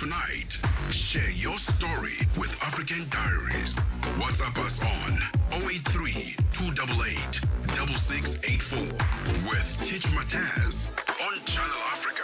tonight. Share your story with African Diaries. WhatsApp us on 083 288 6684 with Teach Mataz on Channel Africa.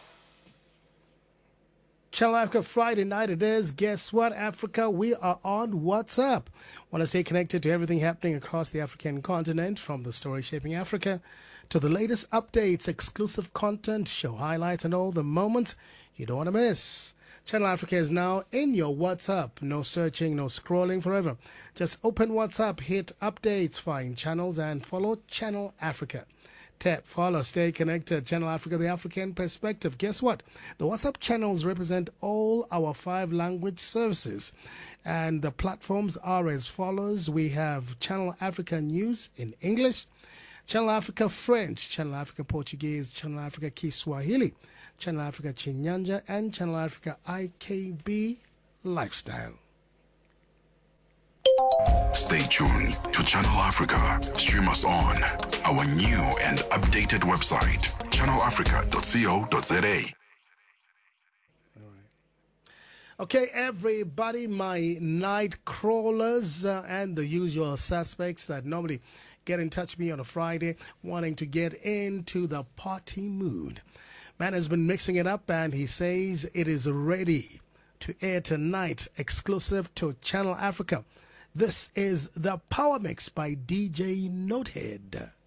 Channel Africa Friday night it is. Guess what, Africa? We are on WhatsApp. Want to stay connected to everything happening across the African continent, from the story shaping Africa to the latest updates, exclusive content, show highlights, and all the moments you don't want to miss. Channel Africa is now in your WhatsApp. No searching, no scrolling forever. Just open WhatsApp, hit updates, find channels, and follow Channel Africa. Tap, follow, stay connected. Channel Africa, the African perspective. Guess what? The WhatsApp channels represent all our 5 language services. And the platforms are as follows. We have Channel Africa News in English, Channel Africa French, Channel Africa Portuguese, Channel Africa Kiswahili, Channel Africa Chinyanja, and Channel Africa IKB Lifestyle. Stay tuned to Channel Africa. Stream us on our new and updated website, channelafrica.co.za. Okay, everybody, my night crawlers and the usual suspects that normally get in touch with me on a Friday wanting to get into the party mood. Man has been mixing it up and he says it is ready to air tonight, exclusive to Channel Africa. This is the Power Mix by DJ Notehead.